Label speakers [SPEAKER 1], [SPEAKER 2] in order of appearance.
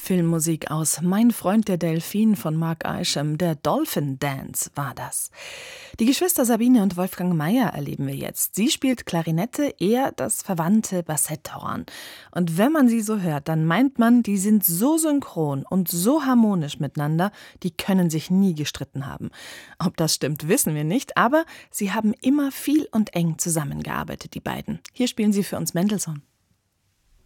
[SPEAKER 1] Filmmusik aus Mein Freund der Delfin von Mark Isham, der Dolphin Dance war das. Die Geschwister Sabine und Wolfgang Meier erleben wir jetzt. Sie spielt Klarinette, er das verwandte Bassetthorn. Und wenn man sie so hört, dann meint man, die sind so synchron und so harmonisch miteinander, die können sich nie gestritten haben. Ob das stimmt, wissen wir nicht, aber sie haben immer viel und eng zusammengearbeitet, die beiden. Hier spielen sie für uns Mendelssohn.